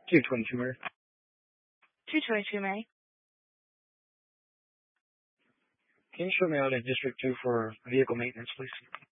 222, Mary. 222, Mary. Can you show me out in District 2 for vehicle maintenance, please?